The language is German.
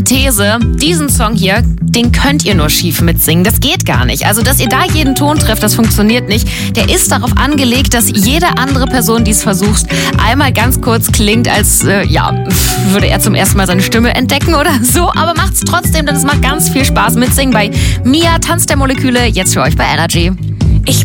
steile These, diesen Song hier, den könnt ihr nur schief mitsingen. Das geht gar nicht. Also, dass ihr da jeden Ton trefft, das funktioniert nicht. Der ist darauf angelegt, dass jede andere Person, die es versucht, einmal ganz kurz klingt, als, würde er zum ersten Mal seine Stimme entdecken oder so. Aber macht's trotzdem, denn es macht ganz viel Spaß mitsingen bei Mia, Tanz der Moleküle, jetzt für euch bei Energy.